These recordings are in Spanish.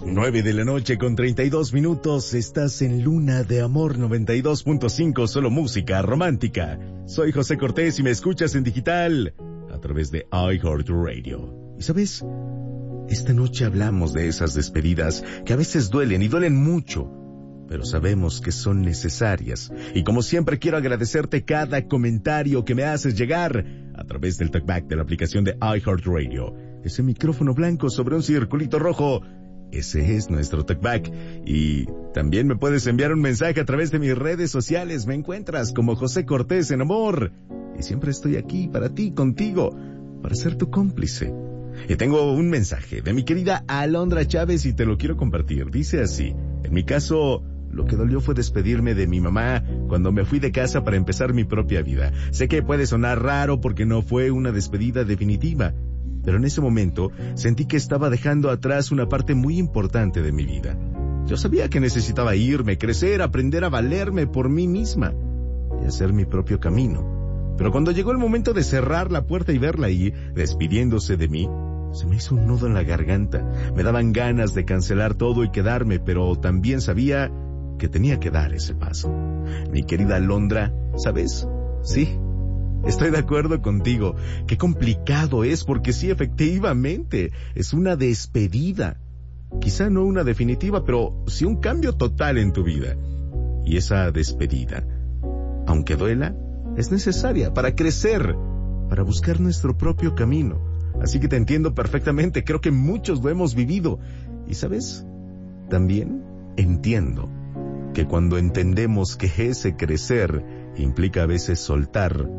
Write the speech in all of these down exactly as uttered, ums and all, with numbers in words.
Nueve de la noche con treinta y dos minutos, estás en Luna de Amor noventa y dos punto cinco, solo música romántica. Soy José Cortés y me escuchas en digital a través de iHeartRadio. ¿Y sabes? Esta noche hablamos de esas despedidas que a veces duelen y duelen mucho, pero sabemos que son necesarias. Y como siempre quiero agradecerte cada comentario que me haces llegar a través del talkback de la aplicación de iHeartRadio. Ese micrófono blanco sobre un circulito rojo, ese es nuestro talkback. Y también me puedes enviar un mensaje a través de mis redes sociales. Me encuentras como José Cortés en Amor. Y siempre estoy aquí para ti, contigo, para ser tu cómplice. Y tengo un mensaje de mi querida Alondra Chávez y te lo quiero compartir. Dice así: en mi caso, lo que dolió fue despedirme de mi mamá cuando me fui de casa para empezar mi propia vida. Sé que puede sonar raro porque no fue una despedida definitiva, pero en ese momento sentí que estaba dejando atrás una parte muy importante de mi vida. Yo sabía que necesitaba irme, crecer, aprender a valerme por mí misma y hacer mi propio camino. Pero cuando llegó el momento de cerrar la puerta y verla ahí, despidiéndose de mí, se me hizo un nudo en la garganta. Me daban ganas de cancelar todo y quedarme, pero también sabía que tenía que dar ese paso. Mi querida Alondra, ¿sabes? Sí, estoy de acuerdo contigo. Qué complicado es, porque sí, efectivamente, es una despedida. Quizá no una definitiva, pero sí un cambio total en tu vida. Y esa despedida, aunque duela, es necesaria para crecer, para buscar nuestro propio camino. Así que te entiendo perfectamente, creo que muchos lo hemos vivido. Y ¿sabes? También entiendo que cuando entendemos que ese crecer implica a veces soltar,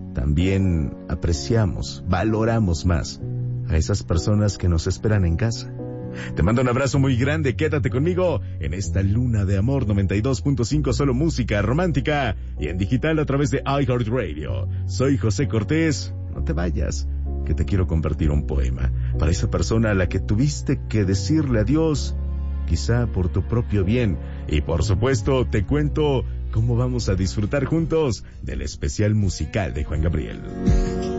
también apreciamos, valoramos más a esas personas que nos esperan en casa. Te mando un abrazo muy grande, quédate conmigo en esta Luna de Amor noventa y dos punto cinco, solo música romántica y en digital a través de iHeartRadio. Soy José Cortés, no te vayas, que te quiero compartir un poema para esa persona a la que tuviste que decirle adiós, quizá por tu propio bien. Y por supuesto te cuento cómo vamos a disfrutar juntos del especial musical de Juan Gabriel.